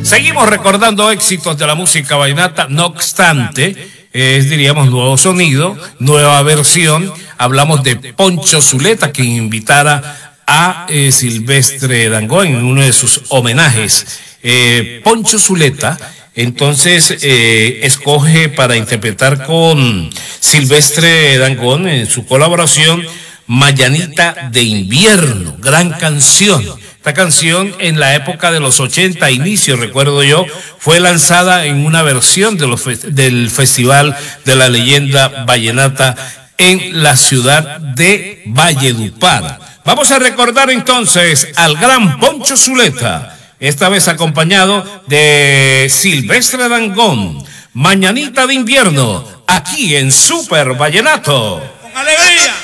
Seguimos recordando éxitos de la música vallenata, no obstante, diríamos nuevo sonido, nueva versión. Hablamos de Poncho Zuleta, quien invitara a Silvestre Dangond en uno de sus homenajes. Poncho Zuleta entonces escoge para interpretar con Silvestre Dangond en su colaboración Mañanita de Invierno, gran canción. Esta canción en la época de los 80, inicio, recuerdo yo, fue lanzada en una versión del Festival de la Leyenda Vallenata en la ciudad de Valledupar. Vamos a recordar entonces al gran Poncho Zuleta, esta vez acompañado de Silvestre Dangond, Mañanita de Invierno, aquí en Super Vallenato. ¡Con alegría!